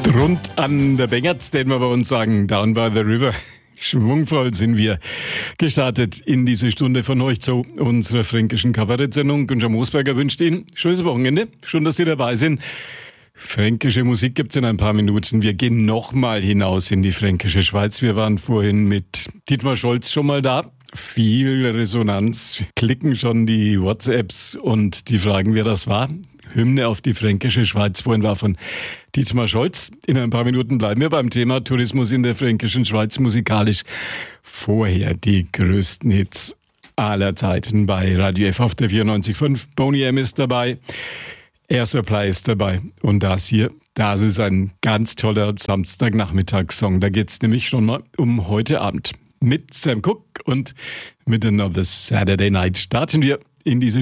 Rund an der Bengerz, den wir bei uns sagen, down by the river. Schwungvoll sind wir gestartet in diese Stunde von euch zu unserer fränkischen Kabarettsendung. Günther Moosberger wünscht Ihnen schönes Wochenende. Schön, dass Sie dabei sind. Fränkische Musik gibt's in ein paar Minuten. Wir gehen nochmal hinaus in die fränkische Schweiz. Wir waren vorhin mit Dietmar Scholz schon mal da. Viel Resonanz, klicken schon die WhatsApps und die fragen, wer das war. Hymne auf die fränkische Schweiz vorhin war von Dietmar Scholz. In ein paar Minuten bleiben wir beim Thema Tourismus in der fränkischen Schweiz musikalisch. Vorher die größten Hits aller Zeiten bei Radio F auf der 94.5. Boney M ist dabei, Air Supply ist dabei und das ist ein ganz toller Samstagnachmittagssong. Da geht's nämlich schon mal um heute Abend. Mit Sam Cooke und mit Another Saturday Night starten wir in diese